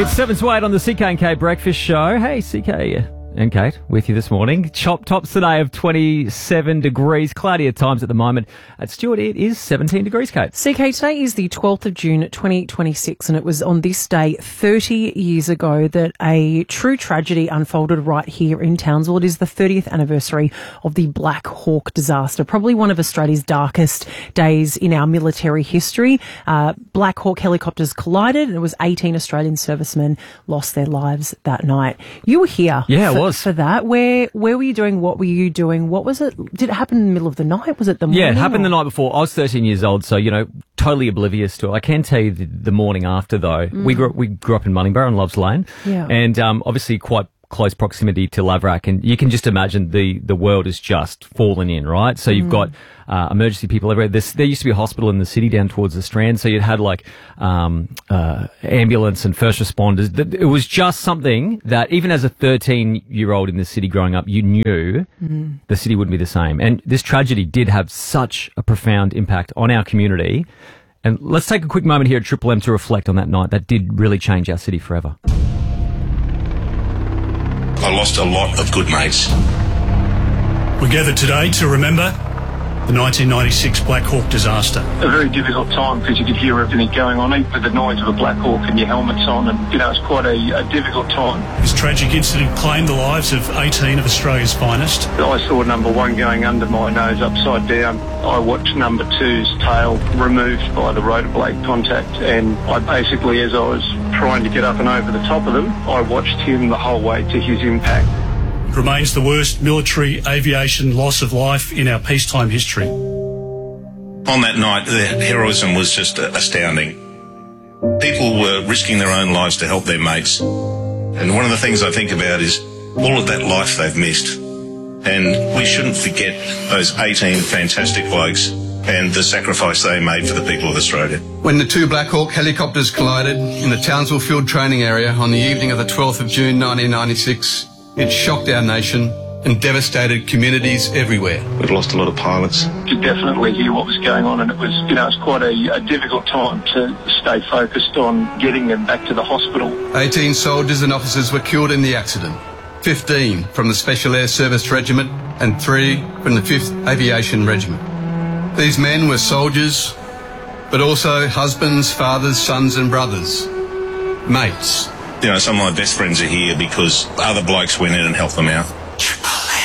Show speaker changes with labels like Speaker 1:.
Speaker 1: It's 7 to 8 on the CK and Kate Breakfast Show. Hey, CK and Kate with you this morning. Tops today of 27 degrees. Cloudy at times at the moment. At Stuart, it is 17 degrees, Kate.
Speaker 2: CK, today is the 12th of June 2026, and it was on this day 30 years ago that a true tragedy unfolded right here in Townsville. It is the 30th anniversary of the Black Hawk disaster, probably one of Australia's darkest days in our military history. Black Hawk helicopters collided, and it was 18 Australian servicemen lost their lives that night. You were here.
Speaker 1: Yeah,
Speaker 2: for that. Where were you doing? What were you doing? What was it? Did it happen in the middle of the night? Was it the morning?
Speaker 1: Yeah, it happened the night before. I was 13 years old, so, totally oblivious to it. I can tell you the morning after, though. We grew up in Munningborough on Loves Lane. Yeah. And obviously quite close proximity to Laverack, and you can just imagine the world is just fallen in, right? So you've got emergency people everywhere. There used to be a hospital in the city down towards the Strand, so you'd had ambulance and first responders. It was just something that even as a 13-year-old in the city growing up, you knew the city wouldn't be the same. And this tragedy did have such a profound impact on our community. And let's take a quick moment here at Triple M to reflect on that night. That did really change our city forever.
Speaker 3: I lost a lot of good mates.
Speaker 4: We gathered today to remember the 1996 Black Hawk disaster.
Speaker 5: A very difficult time because you could hear everything going on, even with the noise of a Black Hawk and your helmets on, and it's quite a difficult time.
Speaker 4: This tragic incident claimed the lives of 18 of Australia's finest.
Speaker 5: I saw number one going under my nose upside down. I watched number two's tail removed by the rotor blade contact, and I basically, as I was trying to get up and over the top of them, I watched him the whole way to his impact.
Speaker 4: It remains the worst military aviation loss of life in our peacetime history.
Speaker 3: On that night, the heroism was just astounding. People were risking their own lives to help their mates. And one of the things I think about is all of that life they've missed. And we shouldn't forget those 18 fantastic blokes and the sacrifice they made for the people of Australia.
Speaker 6: When the two Black Hawk helicopters collided in the Townsville Field Training Area on the evening of the 12th of June 1996, it shocked our nation and devastated communities everywhere.
Speaker 3: We've lost a lot of pilots.
Speaker 5: You could definitely hear what was going on, and it was, it was quite a difficult time to stay focused on getting them back to the hospital.
Speaker 6: 18 soldiers and officers were killed in the accident. 15 from the Special Air Service Regiment and 3 from the 5th Aviation Regiment. These men were soldiers, but also husbands, fathers, sons and brothers. Mates.
Speaker 3: Some of my best friends are here because other blokes went in and helped them out.